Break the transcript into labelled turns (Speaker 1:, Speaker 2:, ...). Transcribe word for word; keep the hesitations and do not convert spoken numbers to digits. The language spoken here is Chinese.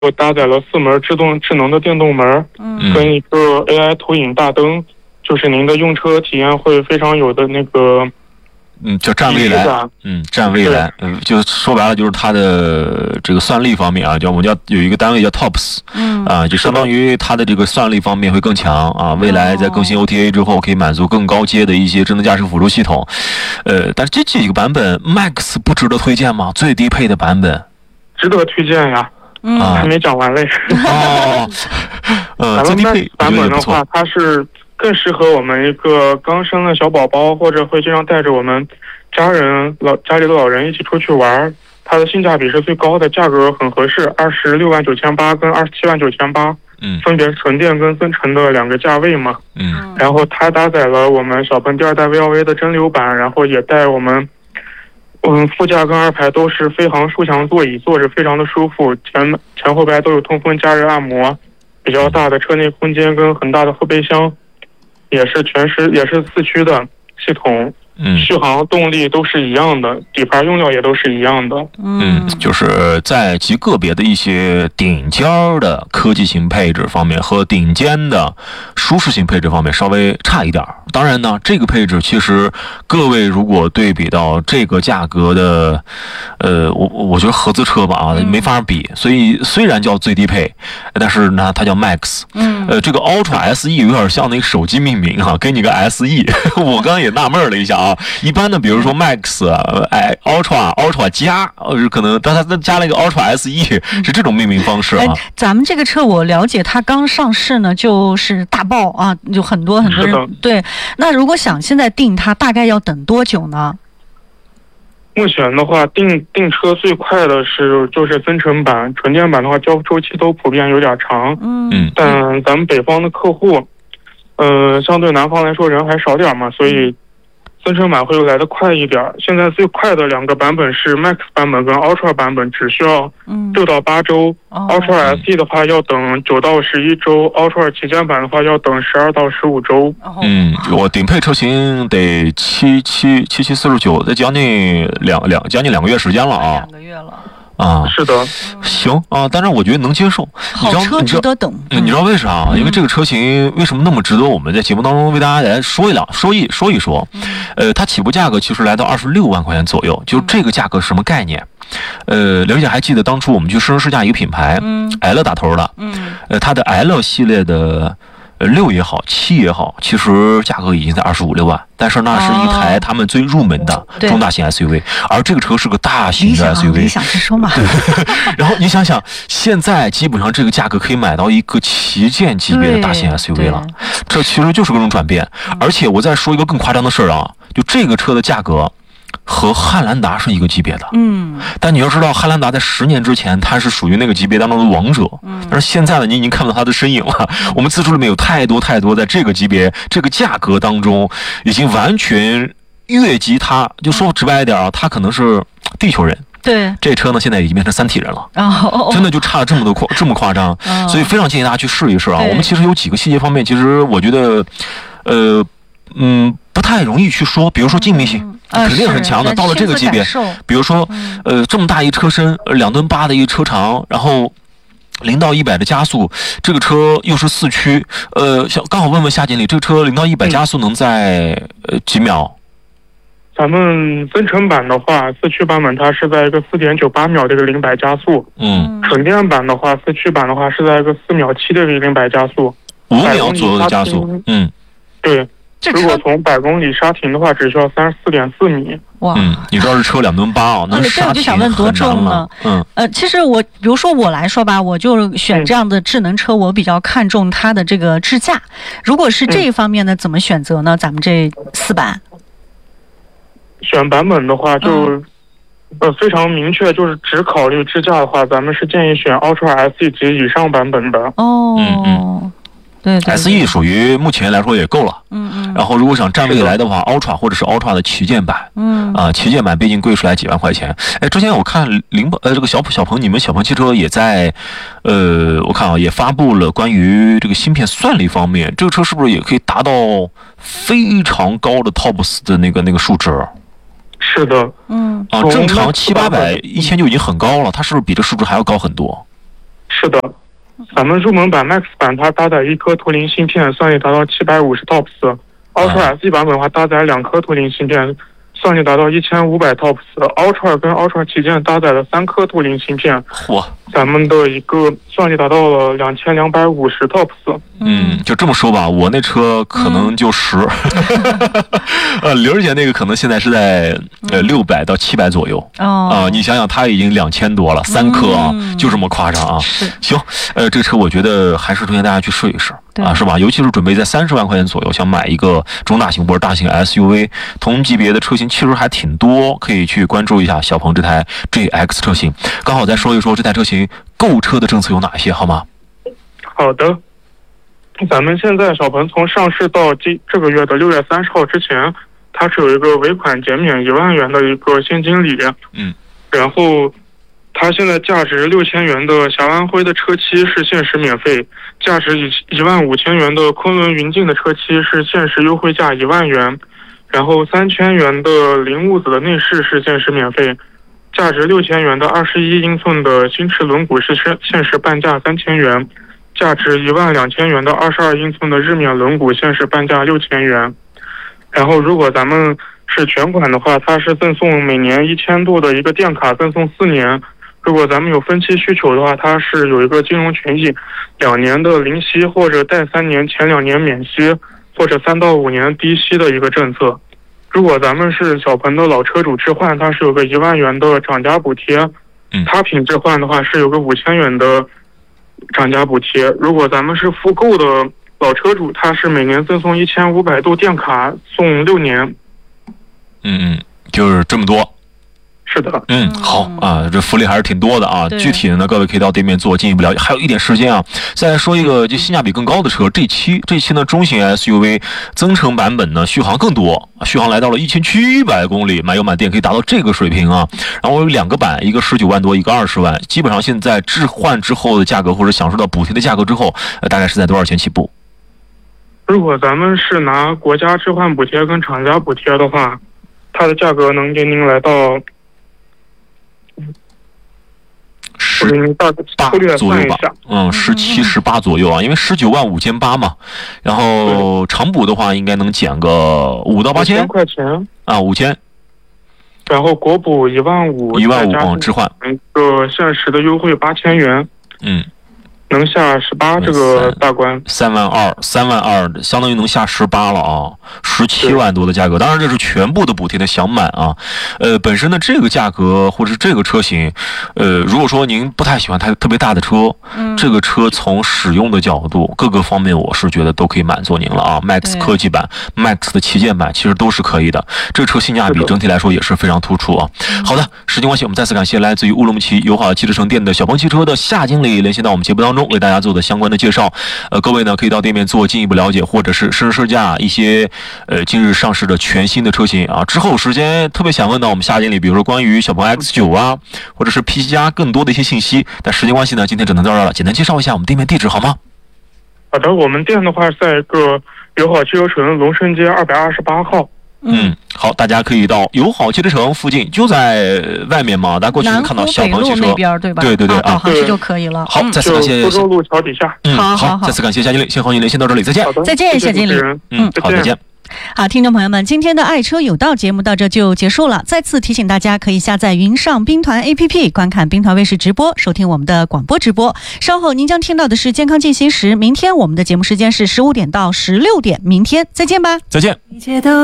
Speaker 1: 搭载了四门自动智能的电动门，嗯，跟一个 A I 投影大灯，就是您的用车体验会非常有的那个。
Speaker 2: 嗯，叫占未来，嗯，占未来，嗯，就说白了就是它的这个算力方面啊，叫我们叫有一个单位叫 T O P S， 嗯，啊，就相当于它的这个算力方面会更强啊。未来在更新 O T A 之后，可以满足更高阶的一些智能驾驶辅助系统。呃，但是这几个版本 Max 不值得推荐吗？最低配的版本，
Speaker 1: 值得推荐呀。嗯，还没讲完嘞。哦，
Speaker 2: 呃，最低配
Speaker 1: 版本的话，它是。更适合我们一个刚生的小宝宝，或者会经常带着我们家人、老家里的老人一起出去玩。它的性价比是最高的，价格很合适，二十六万九千八跟二十七万九千八，嗯，分别纯电跟增程的两个价位嘛，嗯。然后它搭载了我们小鹏第二代 V L A 的真流版，然后也带我们，嗯，副驾跟二排都是飞行舒强座椅，坐着非常的舒服，前前后排都有通风加热按摩，比较大的车内空间跟很大的后备箱。也是全时也是四驱的系统，嗯，续航动力都是一样的，底盘用料也都是一样的。
Speaker 2: 嗯，就是在极个别的一些顶尖的科技型配置方面和顶尖的舒适性配置方面稍微差一点。当然呢，这个配置其实各位如果对比到这个价格的，呃，我我觉得合资车吧啊，没法比。所以虽然叫最低配，但是呢，它叫 Max。嗯，呃，这个 Ultra S E 有点像那个手机命名哈、啊，给你个 S E。我刚刚也纳闷了一下啊，一般的比如说 Max， 哎 ，Ultra、Ultra 加，呃，可能但它加了一个 Ultra S E， 是这种命名方式啊。
Speaker 3: 哎，咱们这个车我了解，它刚上市呢，就是大爆啊，有很多很多人对。那如果想现在订它，大概要等多久呢？
Speaker 1: 目前的话，订订车最快的是就是增程版，纯电版的话交付周期都普遍有点长。嗯，但咱们北方的客户，呃，相对南方来说人还少点嘛，所以增程版会来得快一点。现在最快的两个版本是 Max 版本跟 Ultra 版本，只需要六到八周。嗯、Ultra S E 的话要等九到十一周 ，Ultra 旗舰版的话要等十二到十五周。
Speaker 2: 嗯，我顶配车型得七七七七四十九，得将近两两将近两个月时间了啊。
Speaker 3: 两个月了。
Speaker 2: 啊，
Speaker 1: 是的，
Speaker 2: 行啊，但是我觉得能接受。
Speaker 3: 好车值得等。
Speaker 2: 你知道为啥？嗯、因为这个车型为什么那么值得我们在节目当中为大家来说一两说一说一说？嗯、呃，它起步价格其实来到二十六万块钱左右，就这个价格是什么概念？呃，刘姐还记得当初我们去试乘试驾一个品牌，嗯 ，L 打头的，嗯，呃，它的 L 系列的。呃，六也好，七也好，其实价格已经在二十五六万，但是那是一台他们最入门的中大型 S U V，、哦、而这个车是个大型的 S U V。
Speaker 3: 你想说嘛？
Speaker 2: 然后你想想，现在基本上这个价格可以买到一个旗舰级别的大型 S U V 了，这其实就是各种转变。而且我再说一个更夸张的事儿啊，就这个车的价格。和汉兰达是一个级别的，嗯，但你要知道，汉兰达在十年之前，它是属于那个级别当中的王者，嗯，但是现在呢，你已经看不到它的身影了。我们自主里面有太多太多，在这个级别、这个价格当中，已经完全越级它。就说直白一点啊，它可能是地球人。
Speaker 3: 对，
Speaker 2: 这车呢现在已经变成三体人了，哦、真的就差了这么多夸这么夸张，哦、所以非常建议大家去试一试啊。我们其实有几个细节方面，其实我觉得，呃，嗯，不太容易去说，比如说静谧性。肯定很强的，到了这个级别，比如说，呃，这么大一车身，两吨八的一个车长，然后零到一百的加速，这个车又是四驱，呃，想刚好问问夏经理，这个车零到一百加速能在呃几秒？
Speaker 1: 咱们增程版的话，四驱版本它是在一个四点九八秒的一个零百加速，嗯，纯电版的话，四驱版的话是在一个四秒七的一个零百加速，
Speaker 2: 五秒左右的加速，嗯，
Speaker 1: 对。如果从百公里刹停的话，只需要三十四点四米。
Speaker 3: 哇，
Speaker 2: 嗯，你知道这车两吨八啊，能刹停很难了。对，我就想问多重呢？
Speaker 3: 嗯，呃，其实我，比如说我来说吧，我就选这样的智能车，我比较看重它的这个智驾。如果是这一方面呢，怎么选择呢？咱们这四版。
Speaker 1: 选版本的话就，就、嗯、呃非常明确，就是只考虑智驾的话，咱们是建议选 Ultra S E 级以上版本的。
Speaker 3: 哦。嗯嗯。对, 对, 对
Speaker 2: ，S E 属于目前来说也够了。嗯嗯。然后如果想占未来的话 ，Ultra 或者是 Ultra 的旗舰版，嗯啊、呃，旗舰版毕竟贵出来几万块钱。哎，之前我看零呃这个小小鹏，你们小鹏汽车也在，呃，我看啊也发布了关于这个芯片算力方面，这个车是不是也可以达到非常高的 T O P S 的那个那个数值？
Speaker 1: 是的，
Speaker 3: 嗯
Speaker 2: 啊，正常七八百、一千就已经很高了，它是不是比这数值还要高很多？
Speaker 1: 是的，咱们入门版 Max 版它搭载一颗图灵芯片，算力达到七百五十 tops。Ultra S E 版本的话搭载两颗图灵芯片，算力达到一千五百 tops。Ultra 跟 Ultra 旗舰搭载了三颗图灵芯片，
Speaker 2: 嚯，
Speaker 1: 咱们的一个算力达到了两千两百五十 tops。
Speaker 2: 嗯，就这么说吧，我那车可能就十，嗯、呃，玲儿姐那个可能现在是在呃六百到七百左右。
Speaker 3: 哦，
Speaker 2: 啊、呃，你想想，它已经两千多了，三颗啊，嗯、就这么夸张啊。行，呃，这车我觉得还是推荐大家去试一试啊，是吧？尤其是准备在三十万块钱左右想买一个中大型或者大型 S U V， 同级别的车型其实还挺多，可以去关注一下小鹏这台 G X 车型。刚好再说一说这台车型购车的政策有哪些，好吗？
Speaker 1: 好的。咱们现在小鹏从上市到这这个月的六月三十号之前，它是有一个尾款减免一万元的一个现金礼，
Speaker 2: 嗯，
Speaker 1: 然后它现在价值六千元的霞湾灰的车漆是限时免费，价值一一万五千元的昆仑云境的车漆是限时优惠价一万元，然后三千元的林雾子的内饰是限时免费，价值六千元的二十一英寸的星驰轮毂是限限时半价三千元。价值一万两千元的二十二英寸的日冕轮毂限时半价六千元，然后如果咱们是全款的话，它是赠送每年一千度的一个电卡，赠送四年。如果咱们有分期需求的话，它是有一个金融权益，两年的零息或者贷三年，前两年免息，或者三到五年低息的一个政策。如果咱们是小鹏的老车主置换，它是有个一万元的涨价补贴，他品置换的话是有个五千元的涨价补贴。如果咱们是复购的老车主，他是每年赠送一千五百度电卡，送六年。
Speaker 2: 嗯嗯，就是这么多。
Speaker 1: 是的，
Speaker 2: 嗯，好啊，这福利还是挺多的啊。具体的呢，各位可以到店面做进一步了解。还有一点时间啊，再说一个就性价比更高的车 G 七， 这期呢中型 S U V 增程版本呢续航更多，续航来到了一千七百公里，满油满电可以达到这个水平啊。然后有两个版，一个十九万多，一个二十万，基本上现在置换之后的价格或者享受到补贴的价格之后，呃，大概是在多少钱起步？
Speaker 1: 如果咱们是拿国家置换补贴跟厂家补贴的话，它的价格能给您来到
Speaker 2: 十八左右吧，嗯，十七、十八左右啊，因为十九万五千八嘛，然后长补的话应该能减个五到八千
Speaker 1: 块钱
Speaker 2: 啊，五千，
Speaker 1: 然后国补一万五，
Speaker 2: 一万五啊，置换
Speaker 1: 一个限时的优惠八千元，
Speaker 2: 嗯。
Speaker 1: 能下十八这个大关，
Speaker 2: 三万二，三万二，相当于能下十八了啊，十七万多的价格，当然这是全部的补贴的享满啊。呃，本身的这个价格或者是这个车型，呃，如果说您不太喜欢它特别大的车，嗯，这个车从使用的角度各个方面，我是觉得都可以满足您了啊。Max 科技版、Max 的旗舰版其实都是可以的，这个车性价比整体来说也是非常突出啊。好的，时间关系，我们再次感谢来自于乌鲁木齐友好汽车城店的小鹏汽车的夏经理连线到我们节目当中。为大家做的相关的介绍，呃，各位呢可以到店面做进一步了解，或者是试试驾一些呃今日上市的全新的车型啊。之后时间特别想问到我们夏经理，比如说关于小鹏 X 九 啊，或者是 P 七加更多的一些信息。但时间关系呢，今天只能到这儿了，简单介绍一下我们店面地址好吗？
Speaker 1: 好的，我们店的话在一个友好汽车城龙胜街二百二十八号。
Speaker 2: 嗯，好，大家可以到友好汽车城附近，就在外面嘛，大家过去能看到小鹏汽车
Speaker 3: 那边，对吧？
Speaker 2: 对对对啊，
Speaker 3: 导航区就可以了。
Speaker 2: 好，再次感谢。
Speaker 1: 苏州路桥底下。
Speaker 2: 嗯，
Speaker 3: 好，好，
Speaker 2: 好，再次感谢夏经理，先和您连线到这里，再见。
Speaker 3: 再见，夏经理。
Speaker 2: 嗯，好，再见。
Speaker 3: 好，听众朋友们，今天的爱车有道节目到这就结束了。再次提醒大家，可以下载云上兵团 A P P， 观看兵团卫视直播，收听我们的广播直播。稍后您将听到的是健康进行时，明天我们的节目时间是十五点到十六点，明天再见吧，
Speaker 2: 再见。